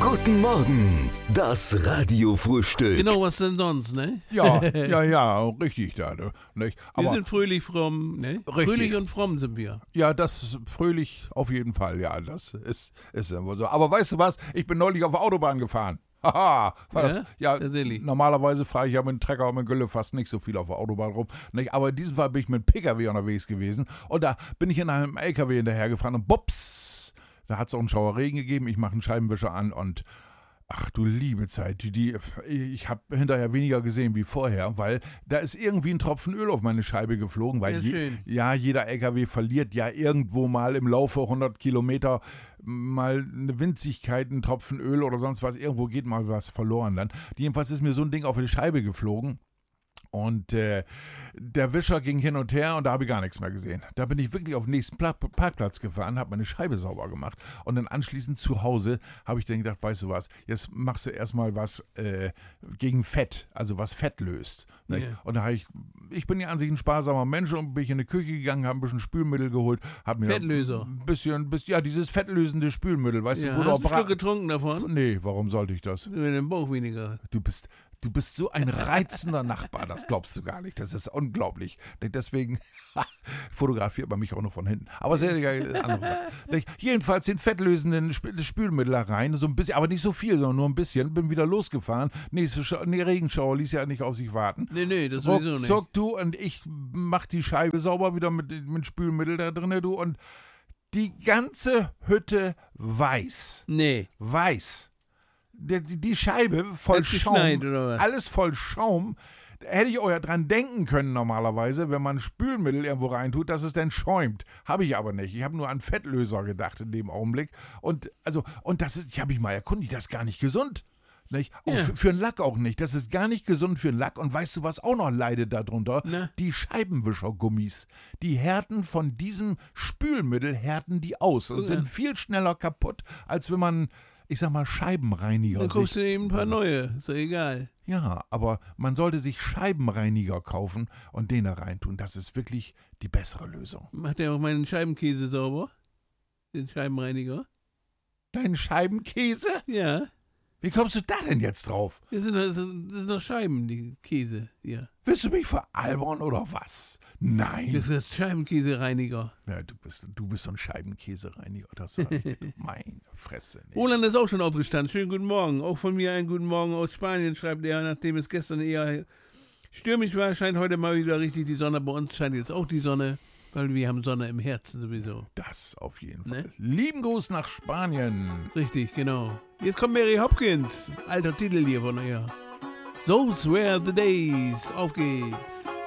Guten Morgen, das Radiofrühstück. Genau, was denn sonst, ne? Ja, richtig da. Nicht? Wir Aber sind fröhlich, fromm, ne? Richtig. Fröhlich und fromm sind wir. ja, das ist fröhlich auf jeden Fall, ja, das ist immer so. Aber weißt du was, ich bin neulich auf der Autobahn gefahren. Haha, Tatsächlich. normalerweise fahre ich ja mit dem Trecker und mit dem Gülle fast nicht so viel auf der Autobahn rum. Nicht? Aber in diesem Fall bin ich mit dem PKW unterwegs gewesen und da bin ich in einem LKW hinterhergefahren und bups, da hat es auch einen Schauerregen gegeben, ich mache einen Scheibenwischer an und ach du liebe Zeit, ich habe hinterher weniger gesehen wie vorher, weil da ist irgendwie ein Tropfen Öl auf meine Scheibe geflogen, weil Ja, schön. jeder LKW verliert ja irgendwo mal im Laufe 100 Kilometer mal eine Winzigkeit, ein Tropfen Öl oder sonst was, irgendwo geht mal was verloren dann. Jedenfalls ist mir so ein Ding auf die Scheibe geflogen. Und der Wischer ging hin und her und da habe ich gar nichts mehr gesehen. Da bin ich wirklich auf den nächsten Parkplatz gefahren, habe meine Scheibe sauber gemacht und dann anschließend zu Hause habe ich dann gedacht, weißt du was, jetzt machst du erstmal was gegen Fett, also was Fett löst. Ne? Ja. Und da habe ich bin ja an sich ein sparsamer Mensch und bin ich in die Küche gegangen, habe ein bisschen Spülmittel geholt, habe mir Fettlöser. ein bisschen, ja, dieses fettlösende Spülmittel, weißt Ja, du, wo du hast du auch einen Schluck getrunken davon? Nee, warum sollte ich das? Mit dem Bauch weniger. Du bist so ein reizender Nachbar, das glaubst du gar nicht. Das ist unglaublich. Deswegen fotografiert man mich auch nur von hinten. Aber sehr andere Sache. Jedenfalls den fettlösenden Spülmittel da rein, so ein bisschen, aber nicht so viel, sondern nur ein bisschen. Bin wieder losgefahren. Regenschauer ließ ja nicht auf sich warten. Nee, das sowieso nicht. Ruckzuck, du, und ich mach die Scheibe sauber wieder mit Spülmittel da drin, du, und die ganze Hütte weiß. Nee. Weiß. Die Scheibe voll Hat's Schaum, geschneit, oder was? alles voll Schaum. Da hätte ich auch ja dran denken können normalerweise, wenn man Spülmittel irgendwo reintut, dass es dann schäumt. Habe ich aber nicht. Ich habe nur an Fettlöser gedacht in dem Augenblick. Und das ist, ich habe mich mal erkundigt, das ist gar nicht gesund. Nicht? Auch Ja. für einen Lack auch nicht. Das ist gar nicht gesund für einen Lack. Und weißt du, was auch noch leidet darunter? Na? Die Scheibenwischergummis. Die härten von diesem Spülmittel härten die aus und Ja. sind viel schneller kaputt, als wenn man, ich sag mal, Scheibenreiniger Dann kaufst du eben ein paar neue. Ist doch egal. Ja, aber man sollte sich Scheibenreiniger kaufen und den da reintun. Das ist wirklich die bessere Lösung. Macht der auch meinen Scheibenkäse sauber? Den Scheibenreiniger? Dein Scheibenkäse? Ja. Wie kommst du da denn jetzt drauf? Das sind doch Scheiben, die Käse hier. Willst du mich veralbern oder was? Nein. Das ist Scheibenkäsereiniger. Ja, du bist so ein Scheibenkäsereiniger. Das sag ich dir. Meine Fresse. Nee. Roland ist auch schon aufgestanden. Schönen guten Morgen. Auch von mir einen guten Morgen aus Spanien, schreibt er, nachdem es gestern eher stürmisch war, scheint heute mal wieder richtig die Sonne. Bei uns scheint jetzt auch die Sonne, weil wir haben Sonne im Herzen sowieso. Das auf jeden Fall. Ne? Lieben Gruß nach Spanien. Richtig, genau. Jetzt kommt Mary Hopkins. Alter Titel hier von ihr. Those were the days. Auf geht's.